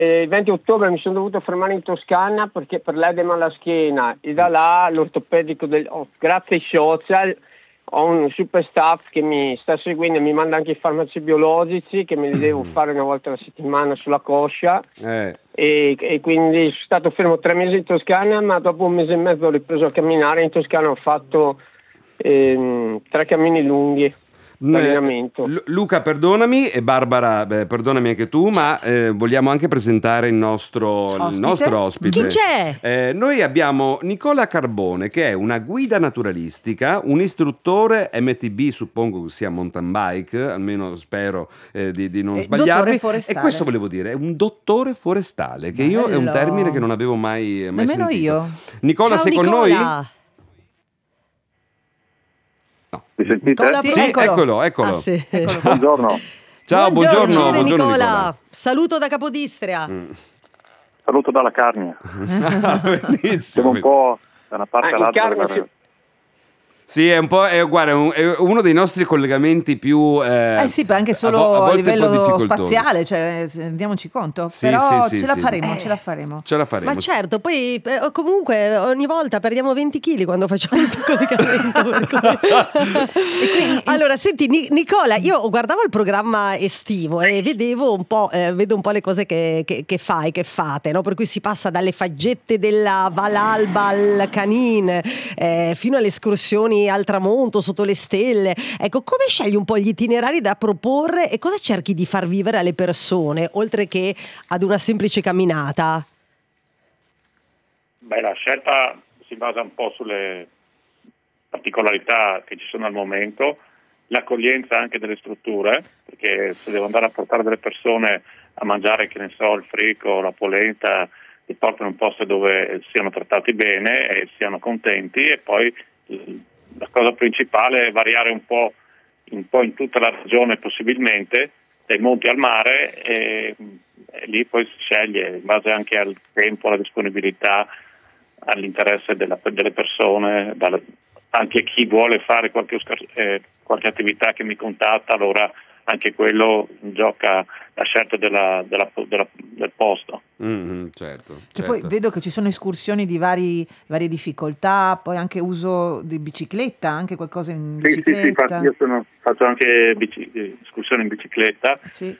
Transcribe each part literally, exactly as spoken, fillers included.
eh, il venti ottobre mi sono dovuto fermare in Toscana perché per l'edema alla schiena, e da là l'ortopedico del, oh, grazie ai social ho un super staff che mi sta seguendo e mi manda anche i farmaci biologici che me li devo fare una volta alla settimana sulla coscia. Eh. E, e quindi sono stato fermo tre mesi in Toscana, ma dopo un mese e mezzo ho ripreso a camminare. In Toscana ho fatto ehm, tre cammini lunghi d'allenamento. Lu- Luca, perdonami, e Barbara, beh, perdonami anche tu, ma eh, vogliamo anche presentare il nostro Ospite? il nostro ospite. Chi c'è? Eh, noi abbiamo Nicola Carbone, che è una guida naturalistica, un istruttore M T B, suppongo che sia mountain bike, almeno spero eh, di, di non Eh, sbagliarmi. dottore forestale. E questo volevo dire, è un dottore forestale, che io è un Bello. termine che non avevo mai, mai Nemmeno sentito. io. Nicola, Ciao sei con Nicola. noi? Mi sentite? Nicola, Sì, Sì, eccolo. eccolo, eccolo. Ah, sì. Buongiorno, Ciao, buongiorno, Piacere, buongiorno Nicola. Nicola. Saluto da Capodistria. saluto dalla Carnia. Siamo Benissimo. un po' da una parte Ah, il all'altra Carnia della... Sì, è un po', è, guarda, è un- è uno dei nostri collegamenti più eh, Eh sì, ma anche solo a, vo- a a, volte un po' livello difficoltosi. spaziale, cioè, se- rendiamoci conto. Sì, Però sì, sì, ce la sì. faremo, Eh. ce la faremo. Ce la faremo. Ma certo, poi eh, comunque ogni volta perdiamo venti chili quando facciamo questo collegamento. per cui- allora, senti Ni- Nicola, io guardavo il programma estivo e vedevo un po', eh, vedo un po' le cose che, che- che fai, che fate, no? Per cui si passa dalle faggette della Valalba al Canin, eh, fino alle escursioni al tramonto sotto le stelle. Ecco, come scegli un po' gli itinerari da proporre e cosa cerchi di far vivere alle persone, oltre che ad una semplice camminata? Beh, la scelta si basa un po' sulle particolarità che ci sono al momento, l'accoglienza anche delle strutture, perché se devo andare a portare delle persone a mangiare, che ne so, il frico, la polenta, li porto in un posto dove siano trattati bene e siano contenti, e poi la cosa principale è variare un po' un po' in tutta la regione possibilmente, dai monti al mare, e, e lì poi si sceglie in base anche al tempo, alla disponibilità, all'interesse della, delle persone, dalla, anche chi vuole fare qualche, eh, qualche attività che mi contatta, allora anche quello gioca la scelta della, della, della, del posto. Mm, certo, Cioè, certo. poi vedo che ci sono escursioni di vari, varie difficoltà, poi anche uso di bicicletta, anche qualcosa in Sì, sì, sì, bicicletta. infatti io sono, faccio anche bici, escursioni in bicicletta. Sì,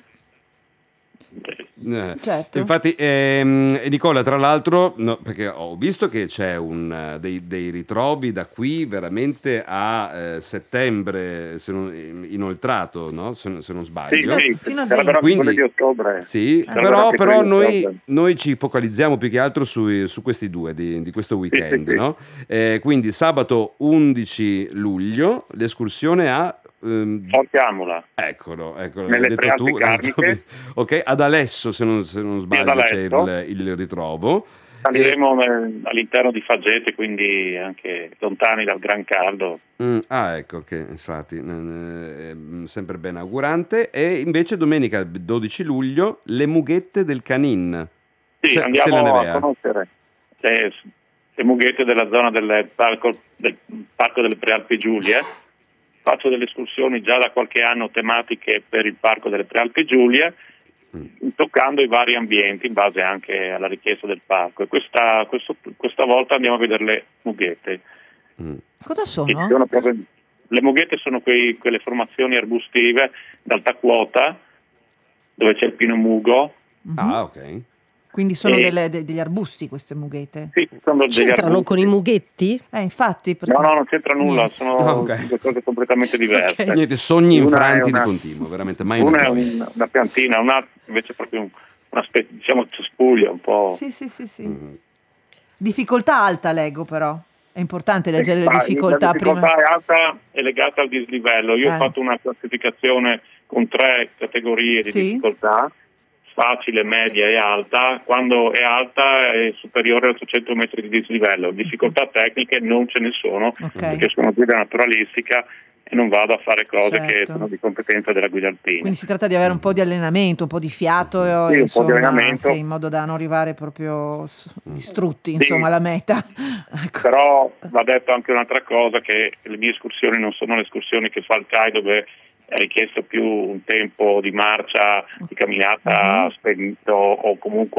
Eh, certo. Infatti, ehm, Nicola, tra l'altro, no, perché ho visto che c'è un, eh, dei, dei ritrovi da qui veramente a eh, settembre, se non, inoltrato, no? se, se non Sì, sbaglio. sì, fino al sarebbero anche venti. quelle di ottobre. Sì, Sarebbero però, anche però quelle di noi, ottobre. noi ci focalizziamo più che altro sui- su questi due di, di questo weekend, sì, sì. no? Eh, quindi sabato undici luglio l'escursione a ehm, Portiamola. Eccolo, eccolo, Nelle l'hai detto Prealpi tu, l'hai detto Carniche. tu. Ok, ad Alesso se non, se non sbaglio ad c'è Alesso. il, il ritrovo. Saliremo nel- all'interno di Faggete, quindi anche lontani dal gran caldo. Mm, ah, ecco che infatti eh, è sempre ben augurante. E invece domenica dodici luglio le Mughette del Canin. Sì, Se- se andiamo le a Nevea. conoscere le, le mughette della zona del parco, del parco delle Prealpi Giulie. Faccio delle escursioni già da qualche anno tematiche per il parco delle Prealpi Giulie, toccando i vari ambienti in base anche alla richiesta del parco. E questa, questo, questa volta andiamo a vedere le mughette. Mm. Cosa Che sono? sono proprio- le mughette sono quei- quelle formazioni arbustive d'alta quota dove c'è il pino mugo. Ah, ok. Quindi sono E- delle- de- degli arbusti queste mughette. Sì, sono degli C'entrano arbusti. con i mughetti? Eh, infatti. Perché... No, no, non c'entra nulla, Niente. sono Ah, ok. due cose completamente diverse. Ok. Niente, sogni Una infranti è una- di continuo, veramente mai Una è notai. un- una piantina, una invece è proprio un, una spe- diciamo cespuglia un po'. Sì, sì, sì, sì. Mm. Difficoltà alta leggo però. È importante leggere le Ma difficoltà, la difficoltà prima. è alta e legata al dislivello. Io Eh. ho fatto una classificazione con tre categorie di Sì. difficoltà: facile, media e alta. Quando è alta è superiore a ottocento metri di dislivello. Difficoltà tecniche non ce ne sono, Ok. perché sono guida naturalistica e non vado a fare cose che Certo. sono di competenza della guida alpina. Quindi si tratta di avere un po' di allenamento, un po' di fiato, Sì, e, un po' di insomma, allenamento. sì, in modo da non arrivare proprio s- distrutti, insomma, Sì. alla meta. Ecco. Però va detto anche un'altra cosa, che le mie escursioni non sono le escursioni che fa il C A I, dove è richiesto più un tempo di marcia, di camminata Mhm. spedito o comunque